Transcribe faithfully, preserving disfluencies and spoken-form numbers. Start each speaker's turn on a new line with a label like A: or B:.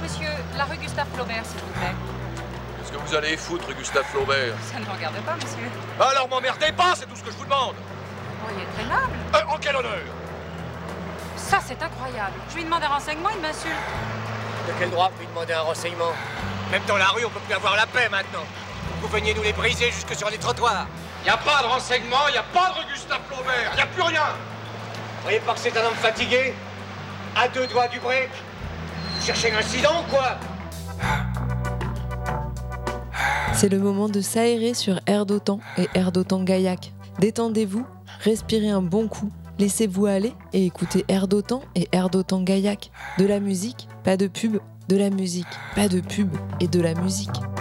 A: monsieur, la rue Gustave Flaubert, s'il vous plaît.
B: Qu'est-ce que vous allez foutre, Gustave Flaubert?
A: Ça ne me regarde pas, monsieur.
B: Alors m'emmerdez pas, c'est tout ce que je vous demande.
A: Oh, il est aimable.
B: Euh, en quel honneur?
A: Ça, c'est incroyable. Je lui demande un renseignement, il m'insulte.
C: De quel droit puis demander un renseignement? Même dans la rue, on peut plus avoir la paix maintenant. Vous veniez nous les briser jusque sur les trottoirs.
B: Y a pas de renseignement, y a pas de rue Gustave Flaubert, y a plus rien.
C: Vous voyez pas que c'est un homme fatigué? À deux doigts du break? Vous cherchez un incident ou quoi?
D: C'est le moment de s'aérer sur Air d'Otan et Air d'Otan Gaillac. Détendez-vous, respirez un bon coup, laissez-vous aller et écoutez Air d'Otan et Air d'Otan Gaillac. De la musique, pas de pub, de la musique, pas de pub et de la musique.